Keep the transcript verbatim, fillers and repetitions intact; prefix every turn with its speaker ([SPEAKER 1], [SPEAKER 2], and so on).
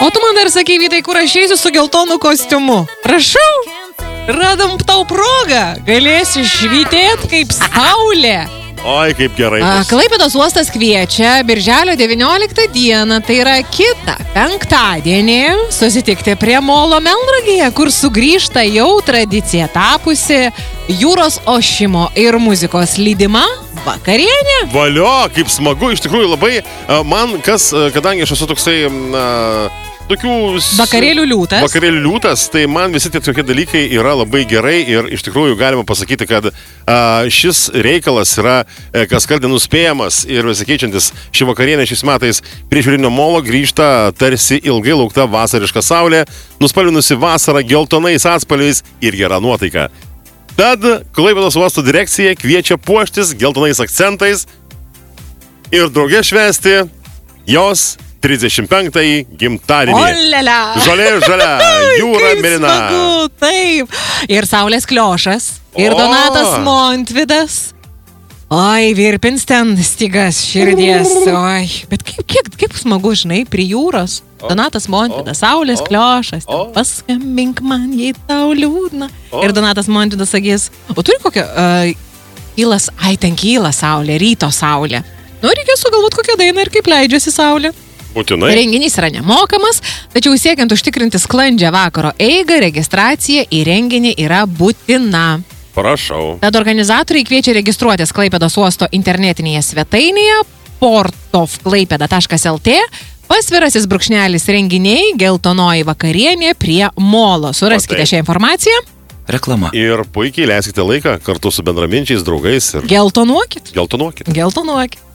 [SPEAKER 1] O tu man dar sakai, Vytai, kur aš eisiu su geltonu kostiumu? Prašau, radom tau progą, galėsi švytėt kaip saulė.
[SPEAKER 2] Oi, kaip gerai.
[SPEAKER 1] A, Klaipėdos uostas kviečia birželio devynioliktą dieną, tai yra kitą penktadienį, susitikti prie molo Melnragėje, kur sugrįžta jau tradicija tapusi jūros ošimo ir muzikos lydima vakarienė.
[SPEAKER 2] Valio, kaip smagu, iš tikrųjų labai, man kas, kadangi aš esu toksai... Na, tokių...
[SPEAKER 1] Vakarėlių liūtas.
[SPEAKER 2] Vakarėlių liūtas, tai man visi tie tokie dalykai yra labai gerai ir iš tikrųjų galima pasakyti, kad a, šis reikalas yra e, kas kart nenuspėjamas ir besikeičiantis. Ši vakarienė šiais metais prie Šiaurinio molo grįžta tarsi ilgai laukta vasariška saulė, nuspalvinusi vasarą geltonais atspalviais ir gera nuotaika. Tad Klaipėdos uosto direkcija kviečia puoštis geltonais akcentais ir drauge švęsti jos trisdešimt penktąjį gimtadienį.
[SPEAKER 1] Olele!
[SPEAKER 2] Žolė, žalia, jūra, mėlyna.
[SPEAKER 1] Smagu, taip. Ir Saulės Kliošas, ir
[SPEAKER 2] O!
[SPEAKER 1] Donatas Montvydas. Oi, virpins ten stygas širdies. Oi, bet kaip, kiek, kaip smagu, žinai, prie jūros. Donatas Montvydas, Saulės Kliošas.
[SPEAKER 2] O!
[SPEAKER 1] Paskambink man, jei tau liūdna.
[SPEAKER 2] O!
[SPEAKER 1] Ir Donatas Montvydas sakys, o turi kokią... Uh, kylas, ai, ten kyla saulė, ryto saulė. Nu, reikia sugalvoti kokią dainą ir kaip leidžiasi saulė.
[SPEAKER 2] Būtinai.
[SPEAKER 1] Renginys yra nemokamas, tačiau siekiant užtikrinti sklandžią vakaro eigą, registracija į renginį yra būtina.
[SPEAKER 2] Prašau.
[SPEAKER 1] Tad organizatoriai kviečia registruotis Klaipėdos uosto internetinėje svetainėje portofklaipeda taškas lt, pasvirasis brūkšnelis renginiai, geltonoji vakarienė prie molo. Suraskite šią informaciją.
[SPEAKER 3] Reklama.
[SPEAKER 2] Ir puikiai leiskite laiką kartu su bendraminčiais, draugais ir
[SPEAKER 1] Geltonuokit.
[SPEAKER 2] geltonuokit.
[SPEAKER 1] Geltonuokit.